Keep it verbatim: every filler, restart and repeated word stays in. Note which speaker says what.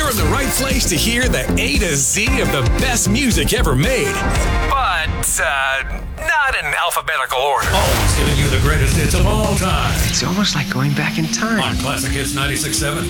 Speaker 1: You're in the right place to hear the A to Z of the best music ever made. But, uh, not in alphabetical order.
Speaker 2: Always giving you the greatest hits of all time.
Speaker 3: It's almost like going back in time.
Speaker 2: On Classic Hits ninety-six point seven.